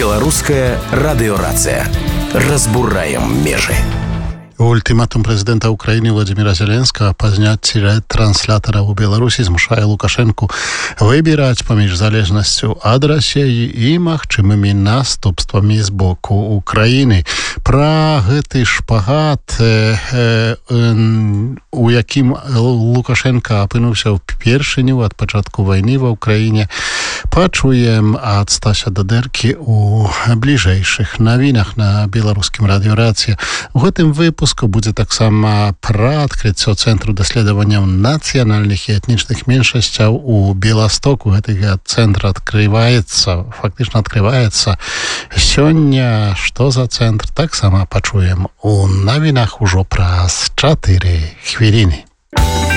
Беларуская радыёрацыя. Разбураем межы. Ультиматум президента Украины Владимира Зеленского познять транслятора у Беларуси змушае Лукашенку выбирать поміж залежнасцю ад России и магчымымі наступствамі з боку Украины. Пра гэты шпагат, у якім Лукашенко апынуўся ўпершыню ад пачатку вайны ва Украине, пачуем ад Стася Дадэркі у бліжэйшых навінах на беларускім радыёрацыі. У гэтым выпуску будзе таксама пра адкрыццё цэнтру даследаванняў нацыянальных і этнічных меншасцяў у Беластоку. Гэты цэнтр фактычна адкрываецца сёння. Што за цэнтр, таксама пачуем у навінах ужо праз 4 хвіліны.